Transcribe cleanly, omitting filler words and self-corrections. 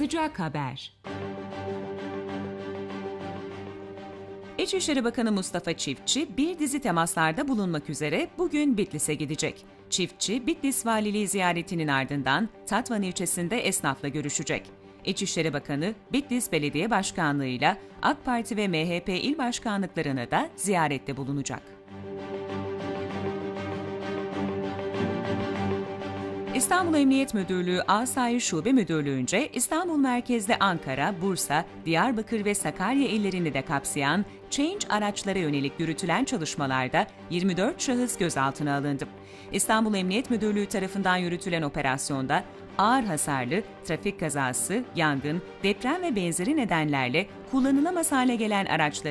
Sıcak haber. İçişleri Bakanı Mustafa Çiftçi bir dizi temaslarda bulunmak üzere bugün Bitlis'e gidecek. Çiftçi, Bitlis Valiliği ziyaretinin ardından Tatvan ilçesinde esnafla görüşecek. İçişleri Bakanı, Bitlis Belediye Başkanlığı'yla AK Parti ve MHP il başkanlıklarına da ziyarette bulunacak. İstanbul Emniyet Müdürlüğü Asayiş Şube Müdürlüğü'nce İstanbul merkezde Ankara, Bursa, Diyarbakır ve Sakarya illerini de kapsayan Change araçlara yönelik yürütülen çalışmalarda 24 şahıs gözaltına alındı. İstanbul Emniyet Müdürlüğü tarafından yürütülen operasyonda ağır hasarlı, trafik kazası, yangın, deprem ve benzeri nedenlerle kullanılamaz hale gelen araçları